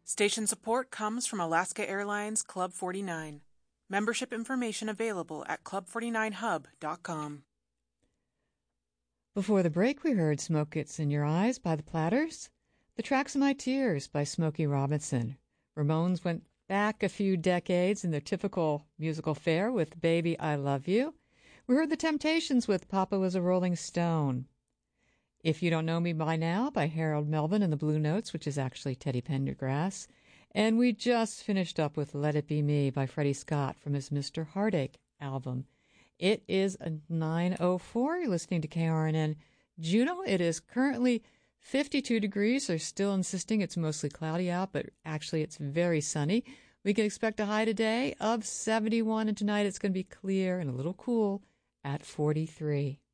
Station support comes from Alaska Airlines Club 49. Membership information available at club49hub.com. Before the break, we heard Smoke Gets in Your Eyes by the Platters, The Tracks of My Tears by Smokey Robinson. Ramones went back a few decades in their typical musical fare with Baby I Love You. We heard The Temptations with Papa Was a Rolling Stone. If You Don't Know Me by Now by Harold Melvin and the Blue Notes, which is actually Teddy Pendergrass. And we just finished up with Let It Be Me by Freddie Scott from his Mr. Heartache album. It is a 9:04. You're listening to KRNN Juneau. It is currently 52 degrees. They're still insisting it's mostly cloudy out, but actually it's very sunny. We can expect a high today of 71, and tonight it's going to be clear and a little cool at 43.